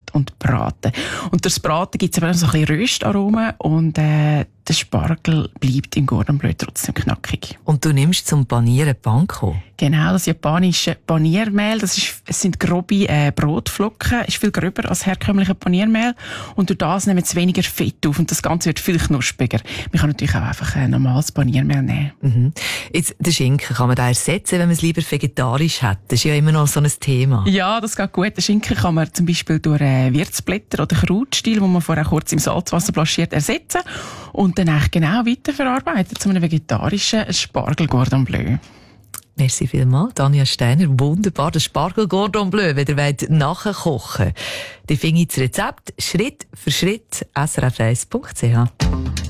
und braten. Und durch das Braten gibt es eben so ein bisschen Röstaromen und der Spargel bleibt im Cordon Bleu trotzdem knackig. Und du nimmst zum Panieren Panko? Genau, das japanische Paniermehl, es sind grobe Brotflocken, ist viel gröber als herkömmliche Paniermehl und durch das nehmen es weniger Fett auf und das Ganze wird viel knuspriger. Man kann natürlich auch einfach ein normales Paniermehl nehmen. Mhm. Jetzt, den Schinken, kann man den ersetzen, wenn man es lieber vegetarisch hat? Das ist ja immer noch so ein Thema. Ja, das geht gut. Den Schinken kann man zum Beispiel durch Würzblätter oder Krautstiel, die man vorher kurz im Salzwasser blanchiert, ersetzen und dann eigentlich genau weiterverarbeiten zu einem vegetarischen Spargel-Cordon Bleu. Merci vielmals, Tanja Steiner. Wunderbar, das Spargel-Cordon Bleu, wenn ihr wollt nachkochen wollt. Die findet das Rezept Schritt für Schritt srf1.ch.